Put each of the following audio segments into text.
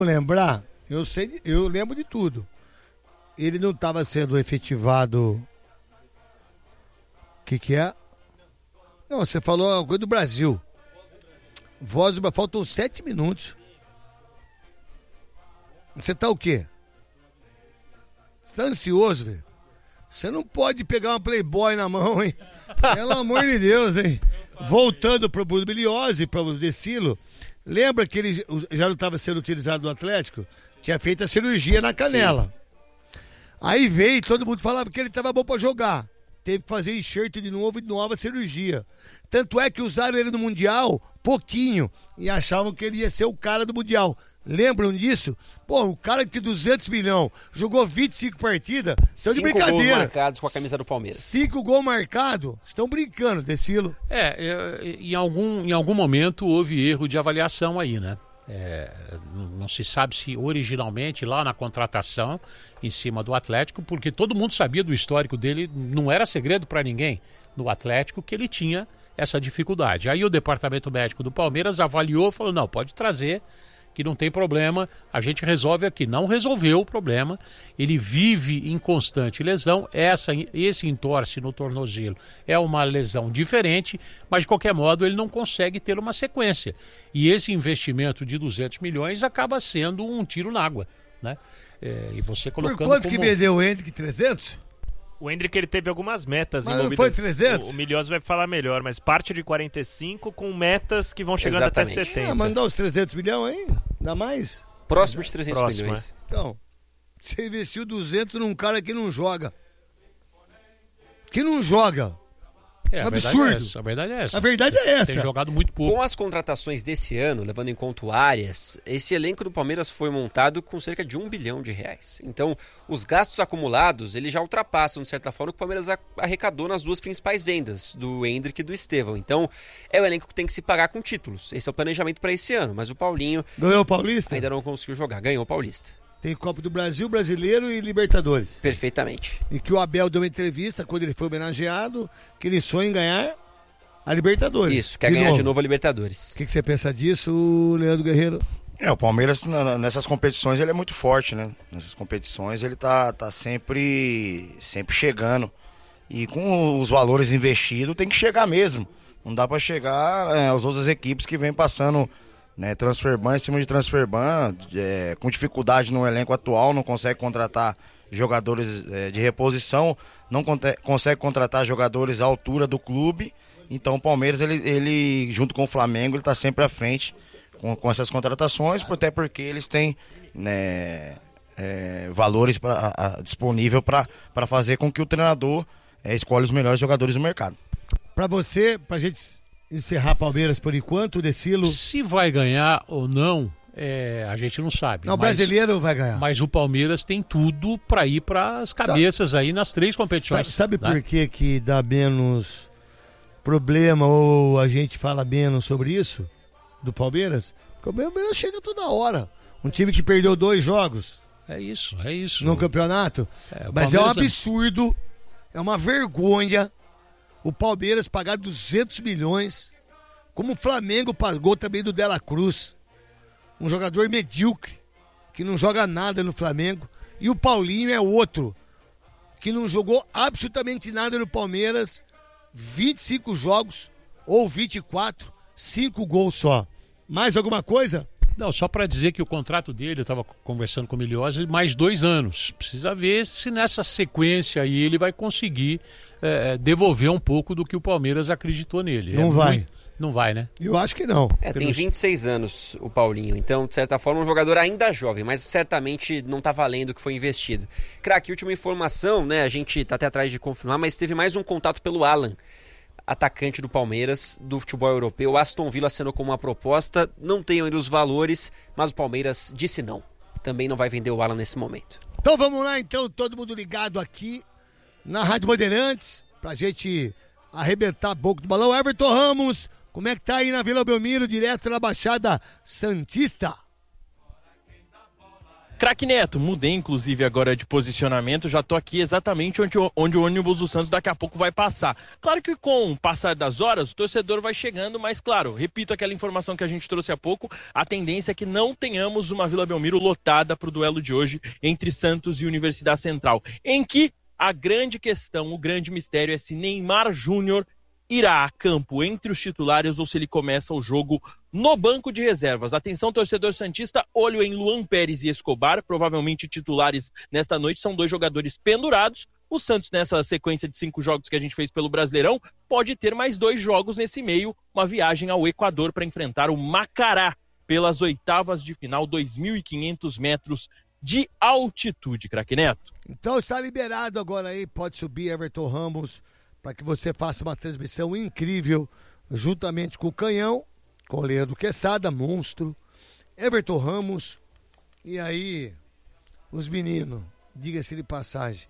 lembrar, eu lembro de tudo. Ele não estava sendo efetivado. O que é? Não, você falou uma coisa do Brasil. Voz do Brasil, faltam 7 minutos. Você tá o quê? Você tá ansioso, velho? Você não pode pegar uma Playboy na mão, hein? Pelo amor de Deus, hein? Voltando pro Bruno para o Decilo, lembra que ele já não estava sendo utilizado no Atlético? Tinha feito a cirurgia na canela. Sim. Aí veio, todo mundo falava que ele estava bom para jogar. Teve que fazer enxerto de novo e nova cirurgia. Tanto é que usaram ele no Mundial pouquinho e achavam que ele ia ser o cara do Mundial. Lembram disso? Pô, o cara que 200 milhões jogou 25 partidas, estão de brincadeira. 5 gols marcados com a camisa do Palmeiras. 5 gols marcados, estão brincando, Decilo. Em algum momento houve erro de avaliação aí, né? Não se sabe se originalmente lá na contratação em cima do Atlético, porque todo mundo sabia do histórico dele, não era segredo para ninguém no Atlético que ele tinha essa dificuldade. Aí o departamento médico do Palmeiras avaliou e falou, não, pode trazer, que não tem problema, a gente resolve aqui. Não resolveu o problema, ele vive em constante lesão, esse entorse no tornozelo é uma lesão diferente, mas de qualquer modo ele não consegue ter uma sequência. E esse investimento de 200 milhões acaba sendo um tiro na água, né? E você colocando. Por quanto que vendeu o Hendrick? 300? O Hendrick, ele teve algumas metas mas envolvidas. Não foi 300? O Milioso vai falar melhor, mas parte de 45 com metas que vão chegando até 70. Mandar os 300 milhões aí? Dá mais? Próximo de 300 milhões. Então, você investiu 200 num cara que não joga. Que não joga. Um absurdo. A verdade é essa. A verdade é essa. Tem jogado muito pouco. Com as contratações desse ano, levando em conta o Arias, esse elenco do Palmeiras foi montado com cerca de R$1 bilhão. Então, os gastos acumulados, eles já ultrapassam, de certa forma, o que o Palmeiras arrecadou nas duas principais vendas, do Hendrick e do Estevão. Então, é o elenco que tem que se pagar com títulos. Esse é o planejamento para esse ano. Mas o Paulinho... Ganhou o Paulista? Ainda não conseguiu jogar. Ganhou o Paulista. Tem Copa do Brasil, Brasileiro e Libertadores. Perfeitamente. E que o Abel deu uma entrevista, quando ele foi homenageado, que ele sonha em ganhar a Libertadores. Isso, quer ganhar de novo a Libertadores. O que você pensa disso, Leandro Guerreiro? O Palmeiras, nessas competições, ele é muito forte, né? Nessas competições, ele tá sempre chegando. E com os valores investidos, tem que chegar mesmo. Não dá para chegar as outras equipes que vêm passando... transferban em cima de transferban, com dificuldade no elenco atual, não consegue contratar jogadores de reposição, não consegue contratar jogadores à altura do clube. Então o Palmeiras, ele junto com o Flamengo, ele está sempre à frente com essas contratações, até porque eles têm valores disponíveis para fazer com que o treinador escolha os melhores jogadores do mercado. Para você, para a gente encerrar Palmeiras por enquanto, Decilo. Se vai ganhar ou não, a gente não sabe. Não, o brasileiro vai ganhar. Mas o Palmeiras tem tudo para ir para as cabeças aí nas 3 competições. Sabe por que dá menos problema ou a gente fala menos sobre isso do Palmeiras? Porque o Palmeiras chega toda hora. Um time que perdeu 2 jogos. É isso. No campeonato. Mas é um absurdo, é uma vergonha o Palmeiras pagar 200 milhões, como o Flamengo pagou também do Dela Cruz, um jogador medíocre, que não joga nada no Flamengo, e o Paulinho é outro, que não jogou absolutamente nada no Palmeiras, 25 jogos, ou 24, 5 gols só. Mais alguma coisa? Não, só para dizer que o contrato dele, eu estava conversando com o Miliosi, mais 2 anos. Precisa ver se nessa sequência aí ele vai conseguir devolver um pouco do que o Palmeiras acreditou nele. Não vai. Não vai, né? Eu acho que não. Tem 26 anos o Paulinho, então, de certa forma, um jogador ainda jovem, mas certamente não está valendo o que foi investido. Craque, última informação, né? A gente está até atrás de confirmar, mas teve mais um contato pelo Alan, atacante do Palmeiras, do futebol europeu. O Aston Villa assinou com uma proposta, não tem ainda os valores, mas o Palmeiras disse não. Também não vai vender o Alan nesse momento. Então vamos lá, todo mundo ligado aqui na Rádio Bandeirantes, pra gente arrebentar a boca do balão. Everton Ramos, como é que tá aí na Vila Belmiro, direto na Baixada Santista? Craque Neto, mudei inclusive agora de posicionamento, já tô aqui exatamente onde o ônibus do Santos daqui a pouco vai passar. Claro que com o passar das horas, o torcedor vai chegando, mas claro, repito aquela informação que a gente trouxe há pouco, a tendência é que não tenhamos uma Vila Belmiro lotada para o duelo de hoje entre Santos e Universidade Central, em que a grande questão, o grande mistério é se Neymar Júnior irá a campo entre os titulares ou se ele começa o jogo no banco de reservas. Atenção, torcedor santista, olho em Luan Pérez e Escobar, provavelmente titulares nesta noite, são 2 jogadores pendurados. O Santos, nessa sequência de 5 jogos que a gente fez pelo Brasileirão, pode ter mais 2 jogos nesse meio, uma viagem ao Equador para enfrentar o Macará pelas oitavas de final, 2.500 metros de altitude, Craque Neto. Então está liberado agora aí, pode subir Everton Ramos, para que você faça uma transmissão incrível, juntamente com o Canhão, com o Leandro Quesada, monstro, Everton Ramos, e aí os meninos, diga-se de passagem.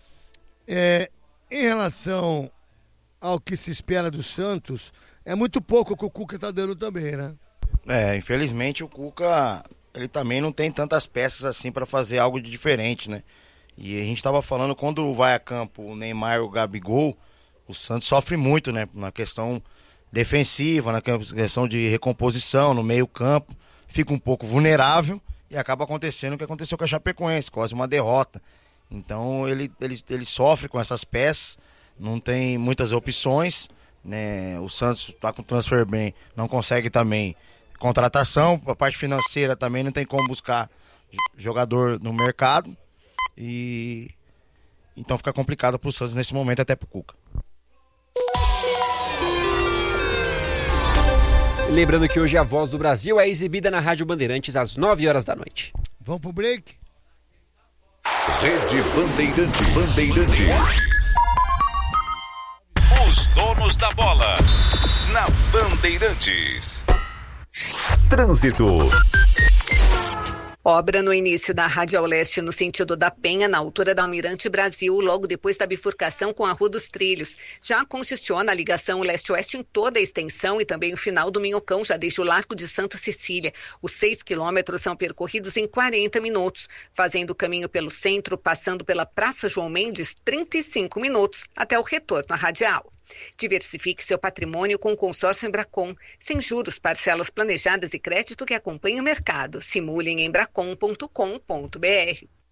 Em relação ao que se espera do Santos, é muito pouco que o Cuca está dando também, né? Infelizmente o Cuca, ele também não tem tantas peças assim para fazer algo de diferente, né? E a gente estava falando, quando vai a campo o Neymar e o Gabigol, o Santos sofre muito, né? Na questão defensiva, na questão de recomposição, no meio campo, fica um pouco vulnerável e acaba acontecendo o que aconteceu com a Chapecoense, quase uma derrota. Então ele sofre com essas peças, não tem muitas opções, né? O Santos está com transfer bem, não consegue também contratação, a parte financeira também não tem como buscar jogador no mercado, e então fica complicado para o Santos nesse momento, até para o Cuca. Lembrando que hoje a Voz do Brasil é exibida na Rádio Bandeirantes às 9 horas da noite. Vamos pro break? Rede Bandeirantes. Os donos da bola. Na Bandeirantes. Trânsito. Obra no início da Radial Leste no sentido da Penha, na altura da Almirante Brasil, logo depois da bifurcação com a Rua dos Trilhos. Já congestiona a ligação leste-oeste em toda a extensão e também o final do Minhocão, já desde o Largo de Santa Cecília. Os 6 quilômetros são percorridos em 40 minutos, fazendo o caminho pelo centro, passando pela Praça João Mendes, 35 minutos, até o retorno à Radial. Diversifique seu patrimônio com o consórcio Embracon, sem juros, parcelas planejadas e crédito que acompanhe o mercado. Simule em embracon.com.br.